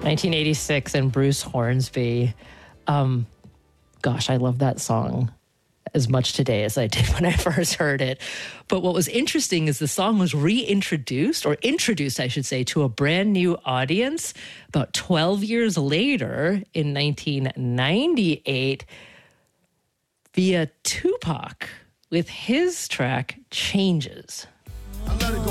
1986 and Bruce Hornsby. Gosh, I love that song as much today as I did when I first heard it. But what was interesting is the song was reintroduced, or introduced, I should say, to a brand new audience about 12 years later in 1998 via Tupac with his track Changes. I let it go